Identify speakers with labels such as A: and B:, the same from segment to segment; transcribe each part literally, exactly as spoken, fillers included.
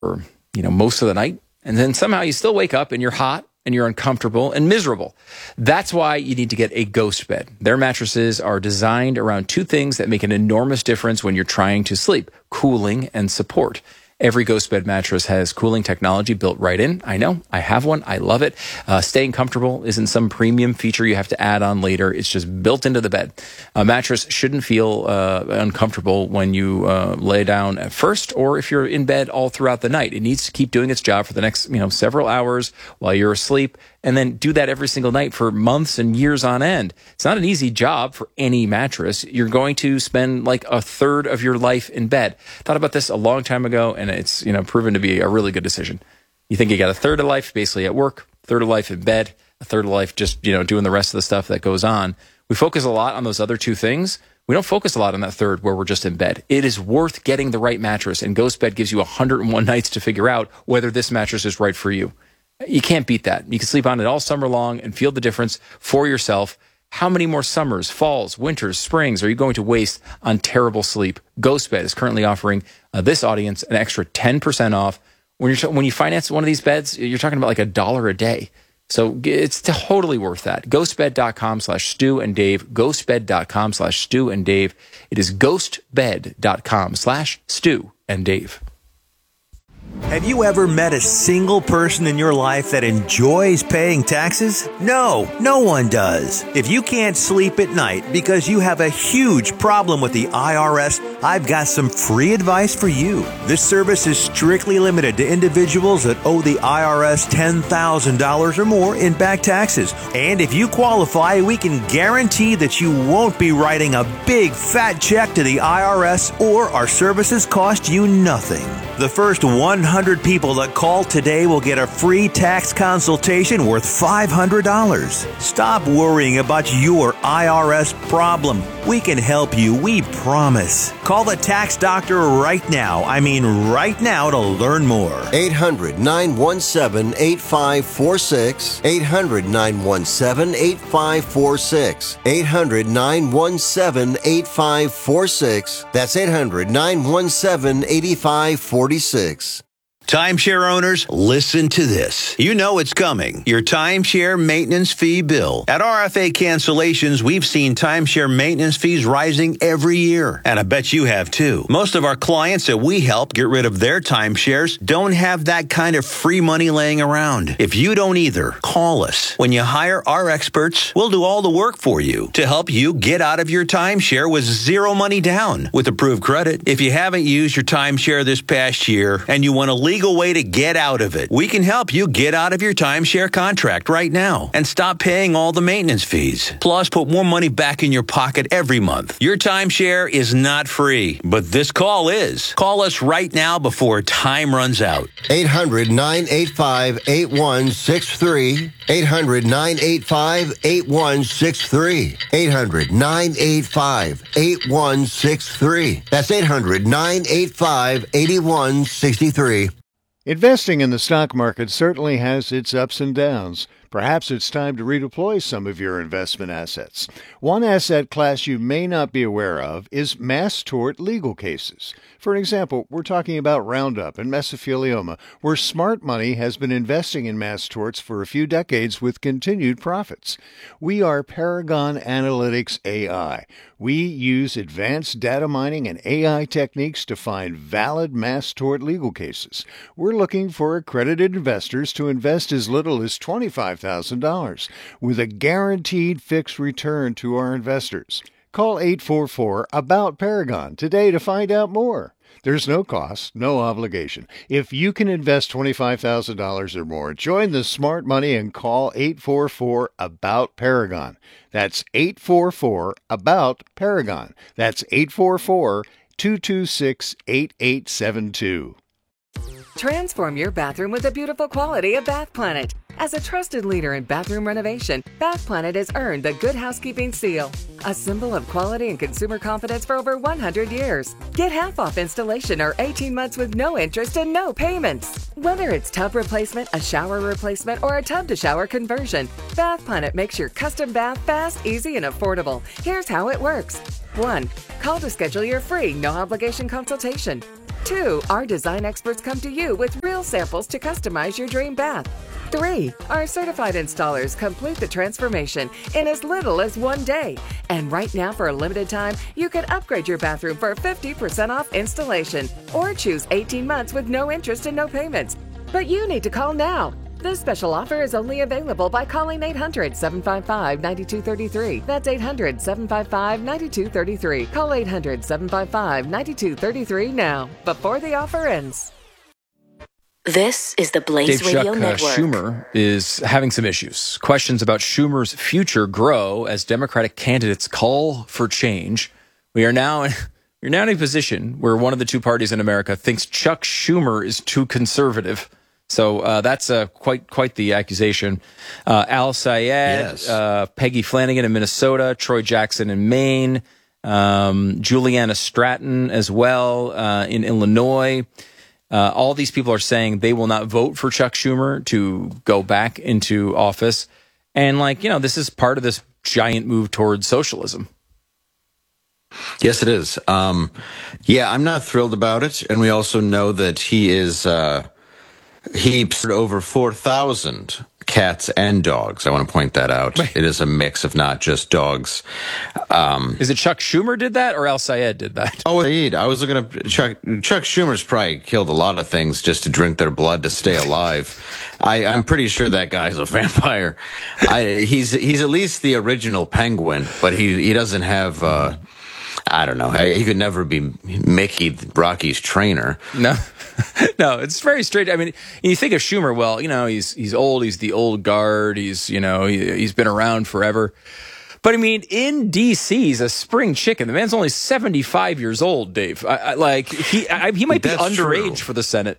A: for, you know, most of the night. And then somehow you still wake up and you're hot and you're uncomfortable and miserable. That's why you need to get a Ghost Bed. Their mattresses are designed around two things that make an enormous difference when you're trying to sleep: cooling and support. Every Ghost Bed mattress has cooling technology built right in. I know. I have one. I love it. Uh, staying comfortable isn't some premium feature you have to add on later. It's just built into the bed. A mattress shouldn't feel uh, uncomfortable when you uh, lay down at first, or if you're in bed all throughout the night. It needs to keep doing its job for the next, you know, several hours while you're asleep, and then do that every single night for months and years on end. It's not an easy job for any mattress. You're going to spend like a third of your life in bed. Thought about this a long time ago, and it's, you know, proven to be a really good decision. You think you got a third of life basically at work, third of life in bed, a third of life just, you know, doing the rest of the stuff that goes on. We focus a lot on those other two things. We don't focus a lot on that third where we're just in bed. It is worth getting the right mattress, and Ghost Bed gives you one hundred one nights to figure out whether this mattress is right for you. You can't beat that. You can sleep on it all summer long and feel the difference for yourself. How many more summers, falls, winters, springs are you going to waste on terrible sleep? Ghost Bed is currently offering uh, this audience an extra ten percent off. When you're t- when you finance one of these beds, you're talking about like a dollar a day. So it's totally worth that. Ghostbed.com slash Stu and Dave. Ghostbed.com slash Stu and Dave. It is ghostbed.com slash Stu and Dave.
B: Have you ever met a single person in your life that enjoys paying taxes? No, no one does. If you can't sleep at night because you have a huge problem with the I R S, I've got some free advice for you. This service is strictly limited to individuals that owe the I R S ten thousand dollars or more in back taxes. And if you qualify, we can guarantee that you won't be writing a big fat check to the I R S, or our services cost you nothing. The first one hundred people that call today will get a free tax consultation worth five hundred dollars. Stop worrying about your I R S problem. We can help you, we promise. Call the tax doctor right now. I mean right now to learn more.
C: eight hundred, nine one seven, eight five four six. eight hundred, nine one seven, eight five four six. eight hundred, nine one seven, eight five four six. That's eight hundred, nine one seven, eight five four six.
D: Timeshare owners, listen to this. You know it's coming. Your timeshare maintenance fee bill. At R F A Cancellations, we've seen timeshare maintenance fees rising every year. And I bet you have too. Most of our clients that we help get rid of their timeshares don't have that kind of free money laying around. If you don't either, call us. When you hire our experts, we'll do all the work for you to help you get out of your timeshare with zero money down with approved credit. If you haven't used your timeshare this past year and you want to legal way to get out of it, we can help you get out of your timeshare contract right now and stop paying all the maintenance fees. Plus, put more money back in your pocket every month. Your timeshare is not free, but this call is. Call us right now before time runs out.
C: eight hundred, nine eight five, eight one six three. eight hundred, nine eight five, eight one six three. eight hundred, nine eight five, eight one six three. That's eight hundred, nine eight five, eight one six three.
E: Investing in the stock market certainly has its ups and downs. Perhaps it's time to redeploy some of your investment assets. One asset class you may not be aware of is mass tort legal cases. For example, we're talking about Roundup and mesothelioma, where smart money has been investing in mass torts for a few decades with continued profits. We are Paragon Analytics A I. We use advanced data mining and A I techniques to find valid mass tort legal cases. We're looking for accredited investors to invest as little as twenty-five thousand dollars with a guaranteed fixed return to our investors. Call eight four four, A B O U T, Paragon today to find out more. There's no cost, no obligation. If you can invest twenty-five thousand dollars or more, join the smart money and call eight four four, A B O U T, Paragon. That's eight four four, A B O U T, Paragon. That's eight four four, two two six, eight eight seven two.
F: Transform your bathroom with the beautiful quality of Bath Planet. As a trusted leader in bathroom renovation, Bath Planet has earned the Good Housekeeping seal, a symbol of quality and consumer confidence for over one hundred years. Get half off installation or eighteen months with no interest and no payments. Whether it's tub replacement, a shower replacement, or a tub-to-shower conversion, Bath Planet makes your custom bath fast, easy, and affordable. Here's how it works. one. Call to schedule your free, no-obligation consultation. Two, our design experts come to you with real samples to customize your dream bath. Three, our certified installers complete the transformation in as little as one day. And right now, for a limited time, you can upgrade your bathroom for fifty percent off installation or choose eighteen months with no interest and no payments. But you need to call now. This special offer is only available by calling eight hundred, seven five five, nine two three three. That's eight hundred, seven five five, nine two three three. Call eight hundred, seven five five, nine two three three now, before the offer ends.
G: This is the Blaze
A: Dave
G: Radio
A: Schuck, uh,
G: Network.
A: Schumer is having some issues. Questions about Schumer's future grow as Democratic candidates call for change. We are now in, we're now in a position where one of the two parties in America thinks Chuck Schumer is too conservative. So uh, that's uh, quite quite the accusation. Uh, Al Sayed,
D: Yes.
A: uh, Peggy Flanagan in Minnesota, Troy Jackson in Maine, um, Juliana Stratton as well uh, in Illinois. Uh, all these people are saying they will not vote for Chuck Schumer to go back into office. And, like, you know, this is part of this giant move towards socialism.
H: Yes, it is. Um, yeah, I'm not thrilled about it. And we also know that he is, uh, he put over four thousand cats and dogs. I want to point that out.
A: Wait.
H: It is a mix of not just dogs. Um,
A: Is it Chuck Schumer did that or Al Sayed did that?
H: oh, indeed. I was looking up Chuck, Chuck Schumer's probably killed a lot of things just to drink their blood to stay alive. I, I'm pretty sure that guy's a vampire. I, he's, he's at least the original penguin, but he, he doesn't have, uh, I don't know. He could never be Mickey, Rocky's trainer.
A: No, no, it's very strange. I mean, you think of Schumer, well, you know, he's he's old, he's the old guard, he's, you know, he, he's been around forever. But I mean, in D C, he's a spring chicken. The man's only seventy-five years old, Dave. I, I, like, he I, he might be
H: That's
A: underage
H: true.
A: for the Senate.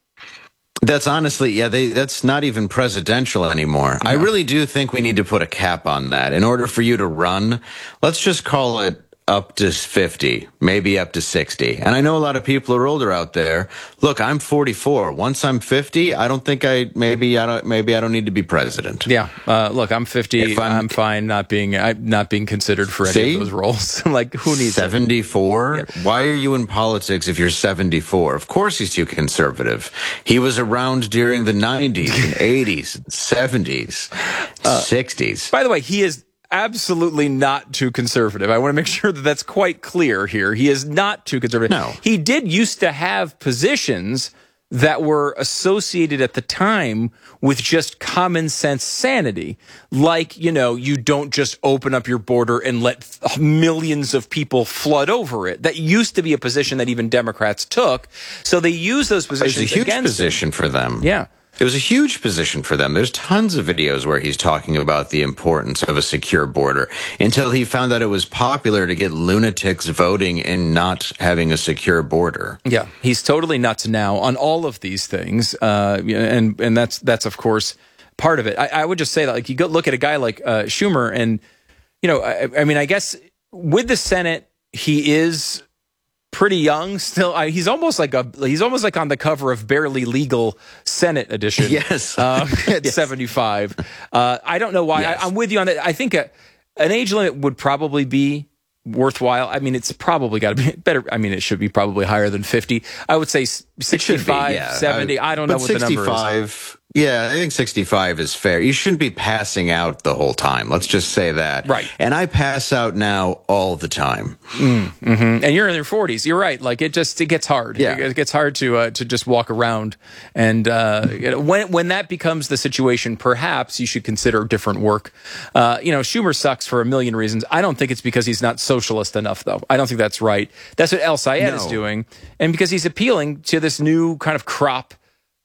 H: That's honestly, yeah, they, that's not even presidential anymore. I really do think we need to put a cap on that. In order for you to run, let's just call it up to fifty, maybe up to sixty. And I know a lot of people are older out there. Look, I'm forty-four. Once I'm fifty, I don't think I, maybe I don't, maybe I don't need to be president.
A: Yeah, uh, look, I'm fifty.
H: If I'm-
A: I'm, fine not being I'm not being considered for any
H: See?
A: of those roles. Like, who needs it?
H: seventy-four?
A: Yeah.
H: Why are you in politics if you're seventy-four? Of course he's too conservative. He was around during the nineties and eighties, and seventies, sixties.
A: By the way, he is absolutely not too conservative. I want to make sure that that's quite clear here. He is not too conservative.
H: No.
A: He did used to have positions that were associated at the time with just common sense sanity. Like, you know, you don't just open up your border and let millions of people flood over it. That used to be a position that even Democrats took. So they use those
H: It was
A: positions
H: a huge
A: against
H: position for them.
A: Yeah.
H: It was a huge position for them. There's tons of videos where he's talking about the importance of a secure border until he found that it was popular to get lunatics voting and not having a secure border.
A: Yeah, he's totally nuts now on all of these things, uh, and and that's that's of course part of it. I, I would just say that, like, you go look at a guy like uh, Schumer, and you know, I, I mean, I guess with the Senate, he is pretty young still. I, he's almost like a he's almost like on the cover of Barely Legal Senate edition.
H: Yes,
A: um, at
H: Yes.
A: seventy-five. Uh, I don't know why.
H: Yes.
A: I, I'm with you on that. I think a, an age limit would probably be worthwhile. I mean, it's probably got to be better. I mean, it should be probably higher than fifty. I would say sixty-five,
H: yeah.
A: seventy. I don't know
H: But
A: what the number is.
H: sixty-five, yeah, I think sixty-five is fair. You shouldn't be passing out the whole time. Let's just say that.
A: Right.
H: And I pass out now all the time.
A: Mm-hmm. And you're in your forties. You're right. Like, it just it gets hard.
H: Yeah.
A: It gets hard to uh, to just walk around. And uh, you know, when when that becomes the situation, perhaps you should consider different work. Uh, you know, Schumer sucks for a million reasons. I don't think it's because he's not socialist enough, though. I don't think that's right. That's what El Sayed
H: No.
A: is doing, and because he's appealing to this new kind of crop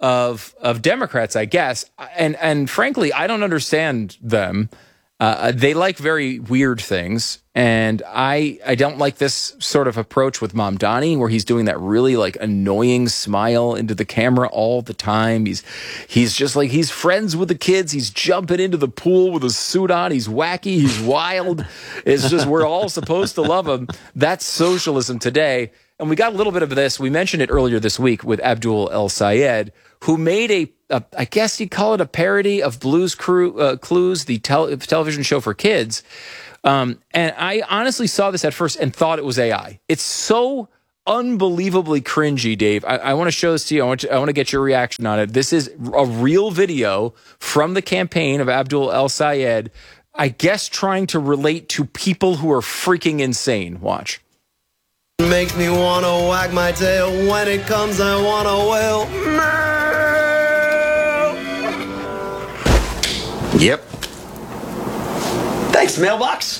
A: of of Democrats, I guess. And and frankly, I don't understand them. Uh, they like very weird things, and I I don't like this sort of approach with Mamdani, where he's doing that really like annoying smile into the camera all the time. He's he's just like he's friends with the kids. He's jumping into the pool with a suit on. He's wacky. He's wild. It's just we're all supposed to love him. That's socialism today. And we got a little bit of this. We mentioned it earlier this week with Abdul El Sayed, who made a, a I guess you'd call it a parody of Blue's Crew, uh, Clues, the tel- television show for kids. Um, and I honestly saw this at first and thought it was A I. It's so unbelievably cringy, Dave. I, I want to show this to you. I want to, I want to get your reaction on it. This is a real video from the campaign of Abdul El-Sayed, I guess trying to relate to people who are freaking insane. Watch.
I: Makes me want to wag my tail. When it comes, I want to wail.
H: Yep.
I: Thanks, mailbox.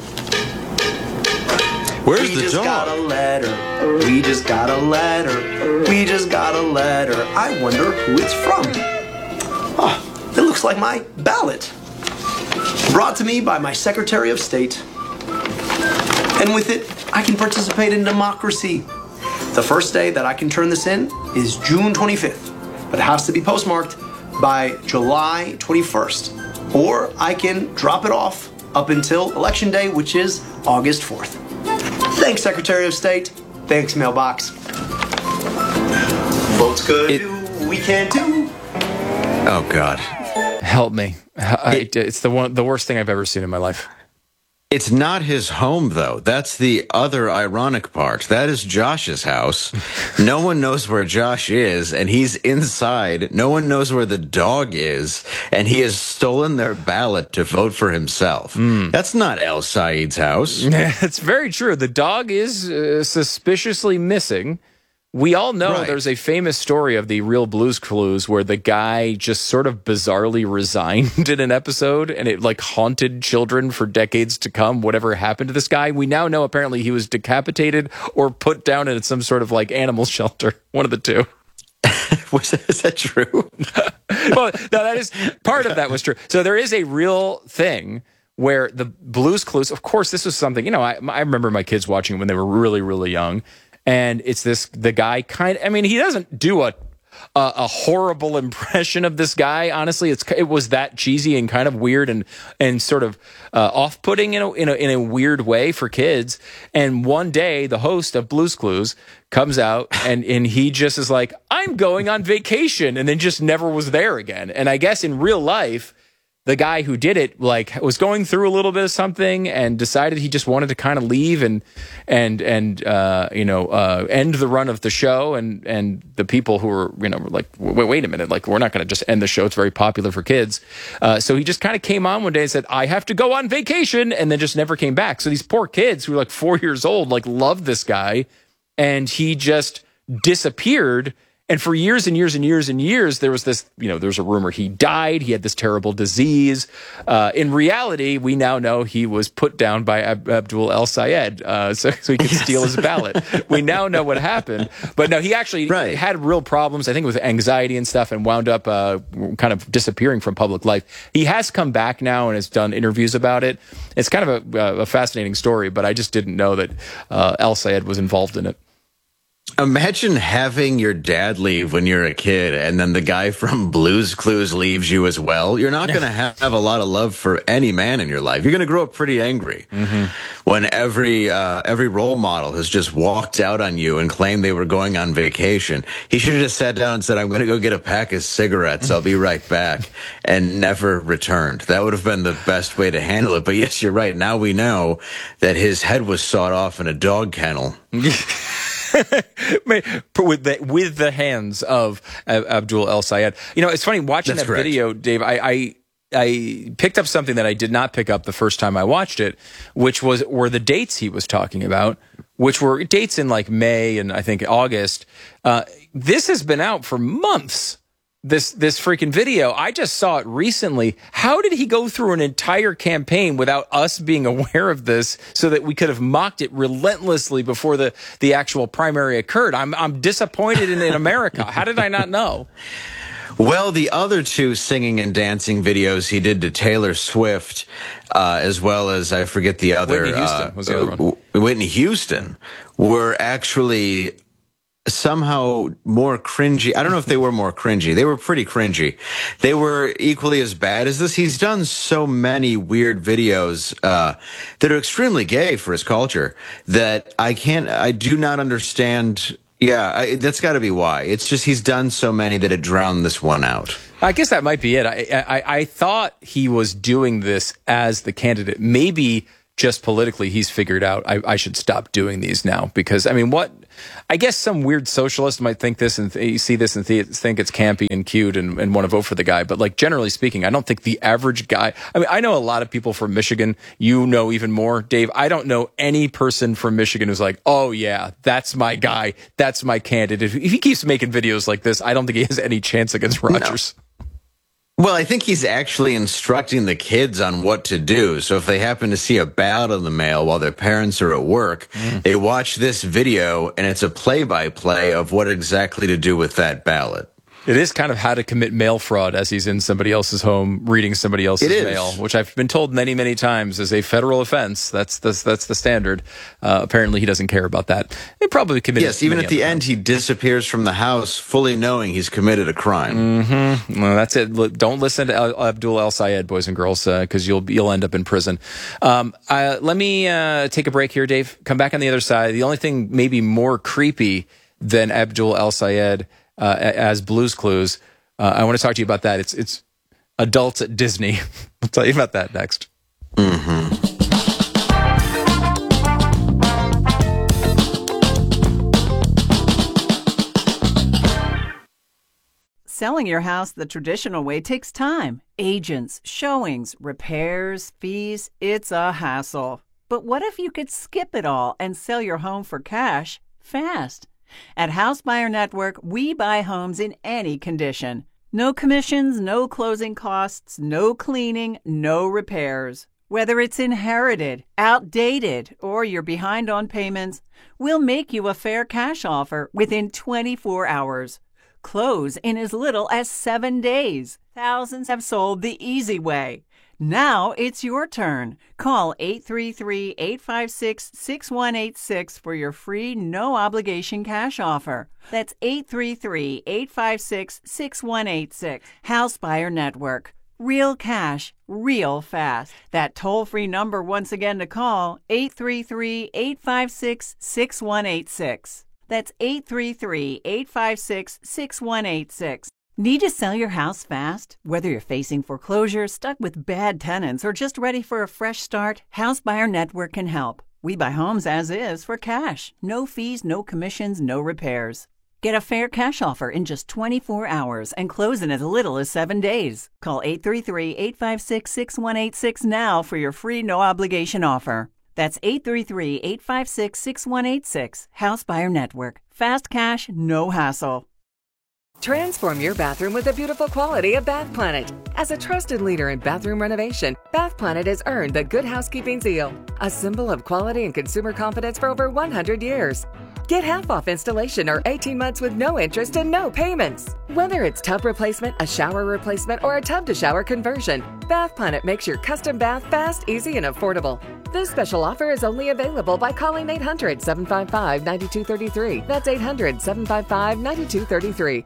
H: Where's
I: we
H: the
I: just
H: dog?
I: got a letter. We just got a letter. We just got a letter. I wonder who it's from. Oh, it looks like my ballot. Brought to me by my Secretary of State. And with it, I can participate in democracy. The first day that I can turn this in is June twenty-fifth, but it has to be postmarked by July twenty-first. Or I can drop it off up until Election Day, which is August fourth. Thanks, Secretary of State. Thanks, mailbox. Votes good,
H: It-
I: do, we can't do.
H: Oh, God.
A: Help me. I, it's the one, the worst thing I've ever seen in my life.
H: It's not his home, though. That's the other ironic part. That is Josh's house. No one knows where Josh is, and he's inside. No one knows where the dog is, and he has stolen their ballot to vote for himself. Mm. That's not El-Sayed's house.
A: It's very true. The dog is uh, suspiciously missing. We all know
H: Right.
A: there's a famous story of the Real Blues Clues where the guy just sort of bizarrely resigned in an episode and it like haunted children for decades to come, whatever happened to this guy. We now know apparently he was decapitated or put down in some sort of like animal shelter. One of the two.
H: Was that, is that true?
A: Well, no, that is part of that was true. So there is a real thing where the Blues Clues, of course, this was something, you know, I, I remember my kids watching it when they were really, really young. And it's this, the guy kind of, I mean, he doesn't do a, a, a horrible impression of this guy. Honestly, it's, it was that cheesy and kind of weird and, and sort of uh, off-putting in a, in a, in a weird way for kids. And one day the host of Blues Clues comes out and, and he just is like, I'm going on vacation, and then just never was there again. And I guess in real life, the guy who did it like was going through a little bit of something and decided he just wanted to kind of leave and and and uh, you know uh, end the run of the show, and and the people who were you know were like wait, wait a minute, like we're not going to just end the show, it's very popular for kids. Uh, so he just kind of came on one day and said, I have to go on vacation, and then just never came back. So these poor kids who were like four years old like loved this guy, and he just disappeared. And for years and years and years and years, there was this, you know, there was a rumor he died. He had this terrible disease. Uh, in reality, we now know he was put down by Ab- Abdul El-Sayed uh, so, so he could yes. steal his ballot. We now know what happened. But no, he actually right. had real problems, I think, with anxiety and stuff, and wound up uh, kind of disappearing from public life. He has come back now and has done interviews about it. It's kind of a, a fascinating story, but I just didn't know that uh, El-Sayed was involved in it.
H: Imagine having your dad leave when you're a kid, and then the guy from Blues Clues leaves you as well. You're not going to have a lot of love for any man in your life. You're going to grow up pretty angry mm-hmm. when every uh, every role model has just walked out on you and claimed they were going on vacation. He should have just sat down and said, I'm going to go get a pack of cigarettes. I'll be right back, and never returned. That would have been the best way to handle it. But yes, you're right. Now we know that his head was sawed off in a dog kennel.
A: with the with the hands of uh, Abdul El-Sayed. You know, it's funny watching
H: That's
A: that
H: correct.
A: video, Dave. I, I I picked up something that I did not pick up the first time I watched it, which was were the dates he was talking about, which were dates in like May and I think August. Uh, this has been out for months. This this freaking video. I just saw it recently. How did he go through an entire campaign without us being aware of this so that we could have mocked it relentlessly before the, the actual primary occurred? I'm I'm disappointed in, in America. How did I not know?
H: Well, the other two singing and dancing videos he did to Taylor Swift, uh, as well as, I forget the other.
A: Whitney Houston
H: uh,
A: was the other one.
H: Whitney Houston were actually somehow more cringy. I don't know if they were more cringy. They were pretty cringy. They were equally as bad as this. He's done so many weird videos uh, that are extremely gay for his culture that I can't, I do not understand. Yeah, I, that's got to be why. It's just he's done so many that it drowned this one out.
A: I guess that might be it. I, I, I thought he was doing this as the candidate, maybe just politically, he's figured out I, I should stop doing these now because, I mean, what I guess some weird socialist might think this and th- see this and th- think it's campy and cute and, and want to vote for the guy. But like generally speaking, I don't think the average guy. I mean, I know a lot of people from Michigan. You know even more, Dave. I don't know any person from Michigan who's like, oh yeah, that's my guy. That's my candidate. If he keeps making videos like this, I don't think he has any chance against Rogers.
H: No. Well, I think he's actually instructing the kids on what to do. So if they happen to see a ballot in the mail while their parents are at work, mm. they watch this video and it's a play-by-play of what exactly to do with that ballot.
A: It is kind of how to commit mail fraud as he's in somebody else's home reading somebody else's mail, which I've been told many, many times is a federal offense. That's the, that's the standard. Uh, apparently, he doesn't care about that. He probably committed.
H: Yes, even at the end, he disappears from the house, fully knowing he's committed a crime.
A: Mm-hmm. Well, that's it. Don't listen to Al- Abdul El Sayed, boys and girls, because uh, you'll you'll end up in prison. Um, uh, let me uh, take a break here, Dave. Come back on the other side. The only thing maybe more creepy than Abdul El Sayed. Uh, as Blue's Clues. Uh, I want to talk to you about that. It's it's adults at Disney. I'll tell you about that next.
H: Mm-hmm.
J: Selling your house the traditional way takes time. Agents, showings, repairs, fees. It's a hassle. But what if you could skip it all and sell your home for cash fast? At House Buyer Network, we buy homes in any condition. No commissions, no closing costs, no cleaning, no repairs. Whether it's inherited, outdated, or you're behind on payments, we'll make you a fair cash offer within twenty-four hours. Close in as little as seven days. Thousands have sold the easy way. Now it's your turn. Call eight three three, eight five six, six one eight six for your free no-obligation cash offer. That's eight three three, eight five six, six one eight six. House Buyer Network. Real cash, real fast. That toll-free number once again to call, eight three three, eight five six, six one eight six. That's eight three three, eight five six, six one eight six. Need to sell your house fast? Whether you're facing foreclosure, stuck with bad tenants, or just ready for a fresh start, House Buyer Network can help. We buy homes as is for cash. No fees, no commissions, no repairs. Get a fair cash offer in just twenty-four hours and close in as little as seven days. Call eight three three, eight five six, six one eight six now for your free no-obligation offer. That's eight three three, eight five six, six one eight six. House Buyer Network. Fast cash, no hassle.
F: Transform your bathroom with the beautiful quality of Bath Planet. As a trusted leader in bathroom renovation, Bath Planet has earned the Good Housekeeping seal, a symbol of quality and consumer confidence for over one hundred years. Get half off installation or eighteen months with no interest and no payments. Whether it's tub replacement, a shower replacement, or a tub-to-shower conversion, Bath Planet makes your custom bath fast, easy, and affordable. This special offer is only available by calling eight hundred, seven five five, nine two three three. That's eight hundred, seven five five, nine two three three.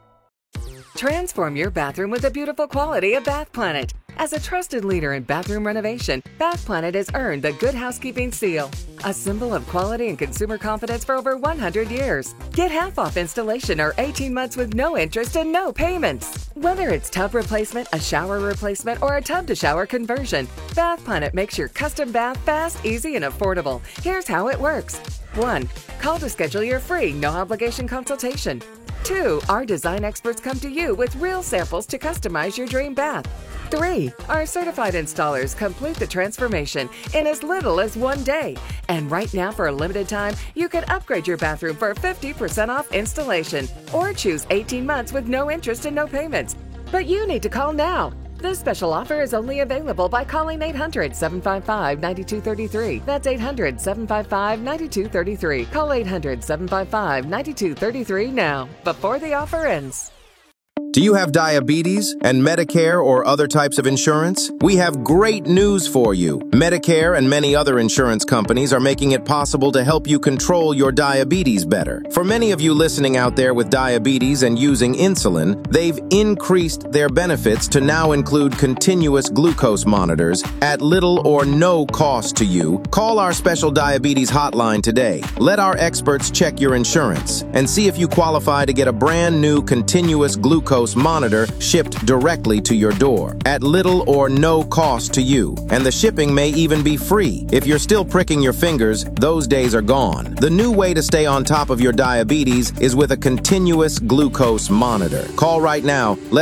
F: Transform your bathroom with the beautiful quality of Bath Planet. As a trusted leader in bathroom renovation, Bath Planet has earned the Good Housekeeping seal, a symbol of quality and consumer confidence for over one hundred years. Get half off installation or eighteen months with no interest and no payments. Whether it's tub replacement, a shower replacement, or a tub-to-shower conversion, Bath Planet makes your custom bath fast, easy, and affordable. Here's how it works. one. Call to schedule your free no-obligation consultation. two. Our design experts come to you with real samples to customize your dream bath. three. Our certified installers complete the transformation in as little as one day. And right now, for a limited time, you can upgrade your bathroom for fifty percent off installation or choose eighteen months with no interest and no payments. But you need to call now. This special offer is only available by calling eight hundred, seven five five, nine two three three. That's eight hundred, seven five five, nine two three three. Call eight hundred, seven five five, nine two three three now, before the offer ends.
K: Do you have diabetes and Medicare or other types of insurance? We have great news for you. Medicare and many other insurance companies are making it possible to help you control your diabetes better. For many of you listening out there with diabetes and using insulin, they've increased their benefits to now include continuous glucose monitors at little or no cost to you. Call our special diabetes hotline today. Let our experts check your insurance and see if you qualify to get a brand new continuous glucose glucose monitor shipped directly to your door at little or no cost to you. And the shipping may even be free. If you're still pricking your fingers, those days are gone. The new way to stay on top of your diabetes is with a continuous glucose monitor. Call right now. Let